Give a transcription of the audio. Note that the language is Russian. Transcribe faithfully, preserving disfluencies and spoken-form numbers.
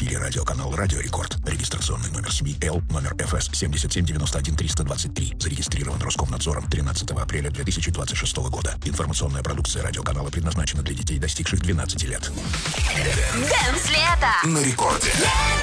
эфире радиоканал «Радио Рекорд». Регистрационный номер СМИ Л, номер эф эс семь семь девять один триста двадцать три. Зарегистрирован Роскомнадзором тринадцатого апреля две тысячи двадцать шестого года. Информационная продукция радиоканала предназначена для детей, достигших двенадцати лет. Дэнс лето На рекорде.